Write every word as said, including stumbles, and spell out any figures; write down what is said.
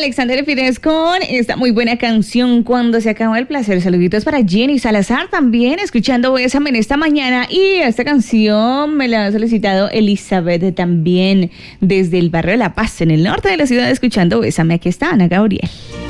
Alexander Pires con esta muy buena canción Cuando se acaba el placer. Saluditos para Jenny Salazar también, escuchando Bésame en esta mañana. Y esta canción me la ha solicitado Elizabeth también, desde el barrio de La Paz, en el norte de la ciudad, escuchando Bésame. Aquí está Ana Gabriel.